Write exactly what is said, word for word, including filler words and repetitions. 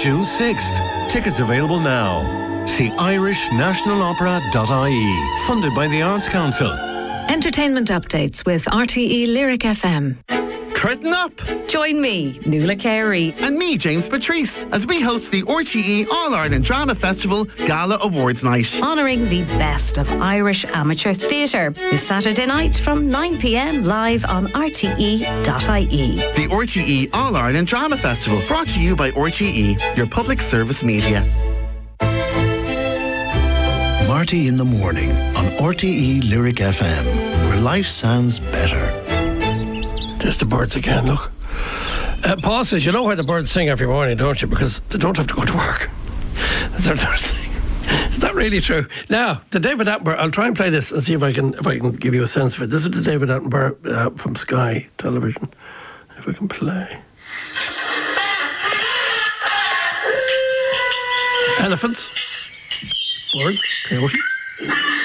June sixth. Tickets available now. See irish national opera dot I E. Funded by the Arts Council. Entertainment updates with R T E Lyric F M. Curtain up! Join me, Nuala Carey. And me, James Patrice, as we host the R T E All-Ireland Drama Festival Gala Awards Night. Honouring the best of Irish amateur theatre. This Saturday night from nine p m live on R T E dot I E. The R T E All-Ireland Drama Festival, brought to you by R T E, your public service media. Marty in the Morning on R T E Lyric F M, where life sounds better. There's the birds again, look. Uh, Paul says, you know why the birds sing every morning, don't you? Because they don't have to go to work. That's their thing. Is that really true? Now, the David Attenborough, I'll try and play this and see if I can if I can give you a sense of it. This is the David Attenborough uh, from Sky Television. If we can play. Elephants. Birds. Coyotes.